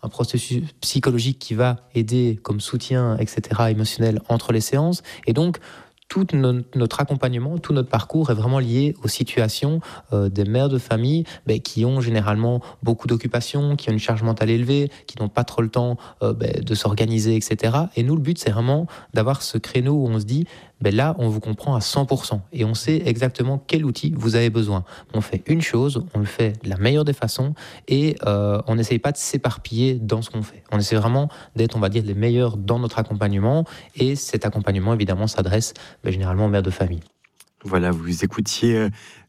un processus psychologique qui va aider comme soutien, etc., émotionnel entre les séances. Et donc, tout notre accompagnement, tout notre parcours est vraiment lié aux situations des mères de famille qui ont généralement beaucoup d'occupations, qui ont une charge mentale élevée, qui n'ont pas trop le temps de s'organiser, etc. Et nous, le but, c'est vraiment d'avoir ce créneau où on se dit, là, on vous comprend à 100% et on sait exactement quel outil vous avez besoin. On fait une chose, on le fait de la meilleure des façons et on n'essaye pas de s'éparpiller dans ce qu'on fait. On essaie vraiment d'être, on va dire, les meilleurs dans notre accompagnement et cet accompagnement, évidemment, s'adresse généralement aux mères de famille. Voilà, vous écoutiez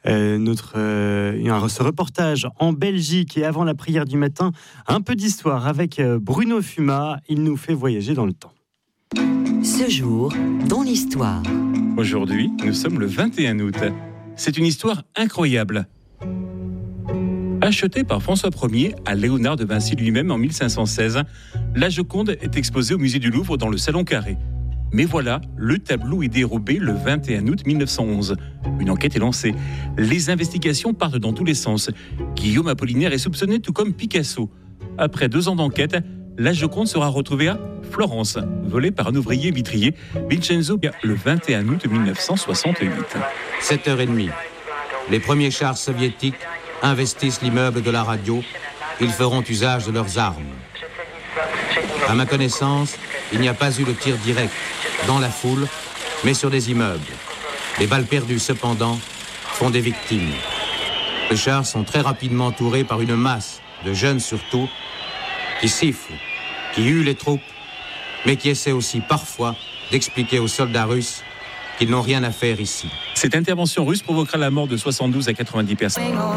ce reportage en Belgique et avant la prière du matin, un peu d'histoire avec Bruno Fuma. Il nous fait voyager dans le temps. Ce jour, dans l'histoire. Aujourd'hui, nous sommes le 21 août. C'est une histoire incroyable. Achetée par François Ier à Léonard de Vinci lui-même en 1516, la Joconde est exposée au musée du Louvre dans le Salon Carré. Mais voilà, le tableau est dérobé le 21 août 1911. Une enquête est lancée. Les investigations partent dans tous les sens. Guillaume Apollinaire est soupçonné tout comme Picasso. Après 2 ans d'enquête, la Joconde sera retrouvée à Florence, volée par un ouvrier vitrier, Vincenzo, le 21 août 1968. 7h30. Les premiers chars soviétiques investissent l'immeuble de la radio. Ils feront usage de leurs armes. À ma connaissance, il n'y a pas eu de tir direct dans la foule, mais sur des immeubles. Les balles perdues, cependant, font des victimes. Les chars sont très rapidement entourés par une masse de jeunes surtout, qui sifflent, qui huent les troupes, mais qui essaient aussi parfois d'expliquer aux soldats russes qu'ils n'ont rien à faire ici. Cette intervention russe provoquera la mort de 72 à 90 personnes.